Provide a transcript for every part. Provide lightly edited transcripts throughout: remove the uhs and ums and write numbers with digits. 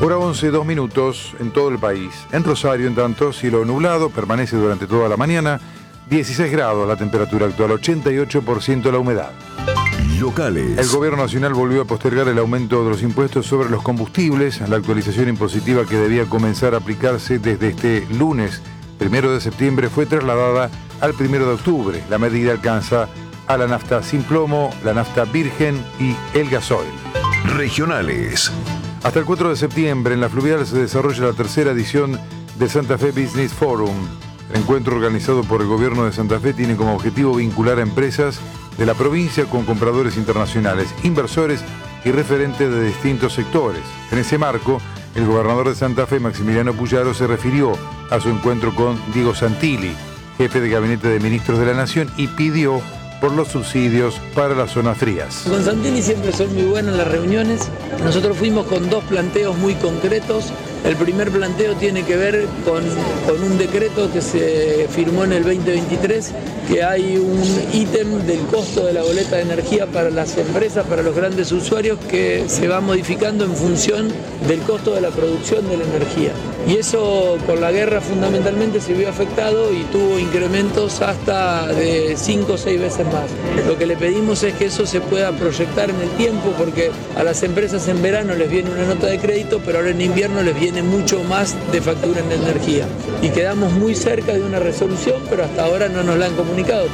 Hora 11, 2 minutos en todo el país. En Rosario, en tanto, cielo nublado, permanece durante toda la mañana. 16 grados la temperatura actual, 88% la humedad. Locales. El gobierno nacional volvió a postergar el aumento de los impuestos sobre los combustibles. La actualización impositiva que debía comenzar a aplicarse desde este lunes 1 de septiembre fue trasladada al 1 de octubre. La medida alcanza a la nafta sin plomo, la nafta virgen y el gasoil. Regionales. Hasta el 4 de septiembre en la Fluvial se desarrolla la tercera edición del Santa Fe Business Forum. El encuentro organizado por el gobierno de Santa Fe tiene como objetivo vincular a empresas de la provincia con compradores internacionales, inversores y referentes de distintos sectores. En ese marco, el gobernador de Santa Fe, Maximiliano Puyaro, se refirió a su encuentro con Diego Santilli, jefe de gabinete de ministros de la Nación, y pidió por los subsidios para las zonas frías. Con Santilli siempre son muy buenas las reuniones. Nosotros fuimos con dos planteos muy concretos. El primer planteo tiene que ver con un decreto que se firmó en el 2023, que hay un ítem del costo de la boleta de energía para las empresas, para los grandes usuarios, que se va modificando en función del costo de la producción de la energía. Y eso por la guerra fundamentalmente se vio afectado y tuvo incrementos hasta de 5 o 6 veces más. Lo que le pedimos es que eso se pueda proyectar en el tiempo, porque a las empresas en verano les viene una nota de crédito, pero ahora en invierno les viene mucho más de factura en energía. Y quedamos muy cerca de una resolución, pero hasta ahora no nos la han comunicado.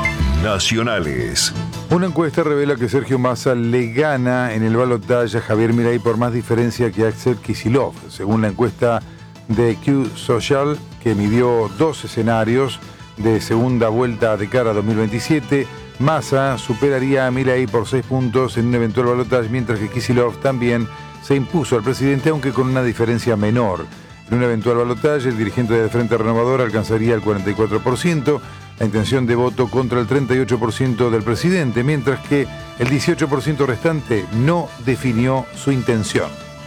Nacionales. Una encuesta revela que Sergio Massa le gana en el balotaje a Javier Milei por más diferencia que Axel Kicillof. Según la encuesta de Q-Social, que midió 2 escenarios de segunda vuelta de cara a 2027, Massa superaría a Milei por 6 puntos en un eventual balotaje, mientras que Kicillof también se impuso al presidente, aunque con una diferencia menor. En un eventual balotaje, el dirigente del Frente Renovador alcanzaría el 44%, la intención de voto contra el 38% del presidente, mientras que el 18% restante no definió su intención.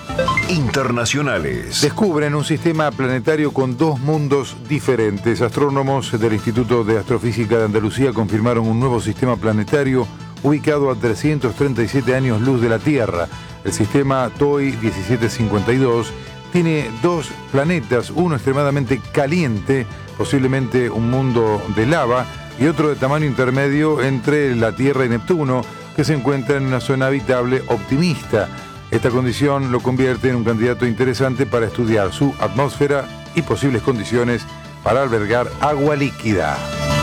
Internacionales. Descubren un sistema planetario con 2 mundos diferentes. Astrónomos del Instituto de Astrofísica de Andalucía confirmaron un nuevo sistema planetario ubicado a 337 años luz de la Tierra. El sistema TOI 1752 tiene 2 planetas, uno extremadamente caliente, posiblemente un mundo de lava, y otro de tamaño intermedio entre la Tierra y Neptuno, que se encuentra en una zona habitable optimista. Esta condición lo convierte en un candidato interesante para estudiar su atmósfera y posibles condiciones para albergar agua líquida.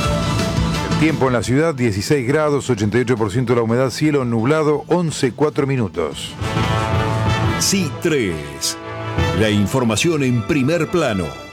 El tiempo en la ciudad, 16 grados, 88% la humedad, cielo nublado, 11:04 minutos. Sí 3. La información en primer plano.